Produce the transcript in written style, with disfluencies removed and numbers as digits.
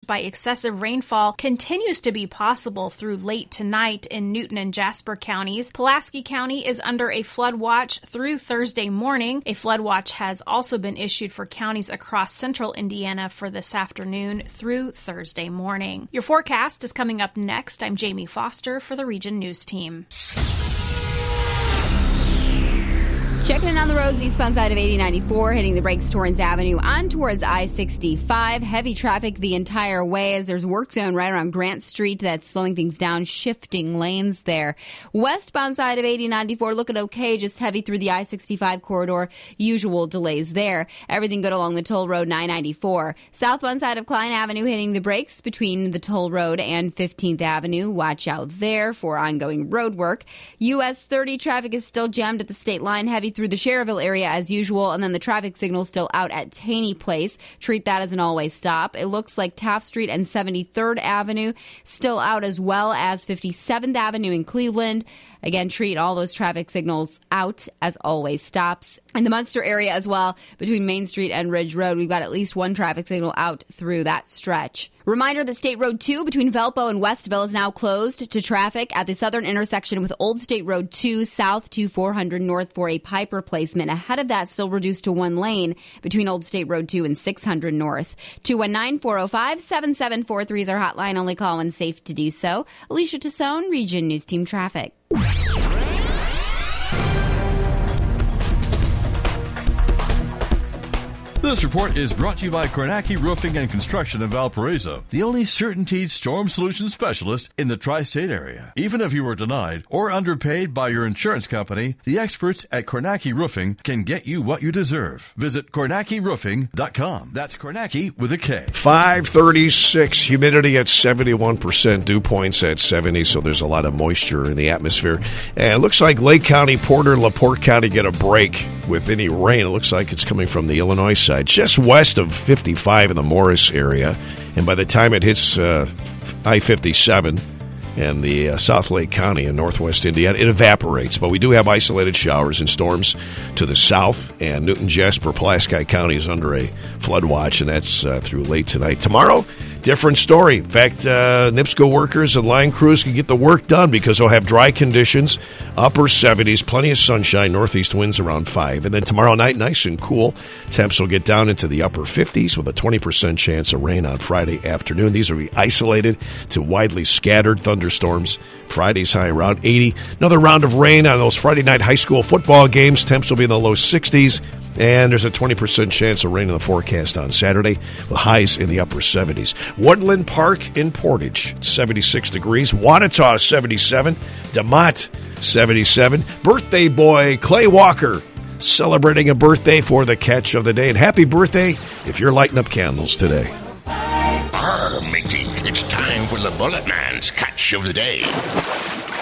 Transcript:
by excessive rainfall continues to be possible through late tonight in Newton and Jasper counties. Pulaski County is under a flood watch through Thursday morning. A flood watch has also been issued for counties across central Indiana for this afternoon through Thursday morning. Your forecast is coming up next. I'm Jamie Foster for the Region News Team. Checking in on the roads, eastbound side of 8094, hitting the brakes Torrance Avenue on towards I-65. Heavy traffic the entire way as there's work zone right around Grant Street that's slowing things down, shifting lanes there. Westbound side of 8094 looking okay, just heavy through the I-65 corridor. Usual delays there. Everything good along the toll road 994. Southbound side of Klein Avenue hitting the brakes between the toll road and 15th Avenue. Watch out there for ongoing road work. US 30 traffic is still jammed at the state line, heavy through the Cherville area as usual, and then the traffic signal still out at Taney Place. Treat that as an always stop. It looks like Taft Street and 73rd Avenue still out, as well as 57th Avenue in Cleveland. Again, treat all those traffic signals out as always stops. In the Munster area as well, between Main Street and Ridge Road, we've got at least one traffic signal out through that stretch. Reminder that State Road 2 between Valpo and Westville is now closed to traffic at the southern intersection with Old State Road 2 south to 400 north for a pipe replacement. Ahead of that, still reduced to one lane between Old State Road 2 and 600 north. 219-405-7743 is our hotline. Only call when safe to do so. Alicia Tassone, Region News Team Traffic. This report is brought to you by Kornacki Roofing and Construction in Valparaiso, the only CertainTeed storm solution specialist in the tri-state area. Even if you were denied or underpaid by your insurance company, the experts at Kornacki Roofing can get you what you deserve. Visit KornackiRoofing.com. That's Kornacki with a K. 536, humidity at 71%, dew points at 70, so there's a lot of moisture in the atmosphere. And it looks like Lake County, Porter, LaPorte County get a break with any rain. It looks like it's coming from the Illinois side, just west of 55 in the Morris area. And by the time it hits I-57 and the South Lake County in northwest Indiana, it evaporates. But we do have isolated showers and storms to the south, and Newton, Jasper, Pulaski County is under a flood watch, and that's through late tonight. Tomorrow, different story. In fact, NIPSCO workers and line crews can get the work done because they'll have dry conditions, upper 70s, plenty of sunshine, northeast winds around 5. And then tomorrow night, nice and cool. Temps will get down into the upper 50s with a 20% chance of rain on Friday afternoon. These will be isolated to widely scattered thunderstorms. Friday's high around 80. Another round of rain on those Friday night high school football games. Temps will be in the low 60s. And there's a 20% chance of rain in the forecast on Saturday, with highs in the upper 70s. Woodland Park in Portage, 76 degrees. Wanata, 77. DeMott, 77. Birthday boy Clay Walker celebrating a birthday for the catch of the day. And happy birthday if you're lighting up candles today. Matey, it's time for the Bullet Man's catch of the day.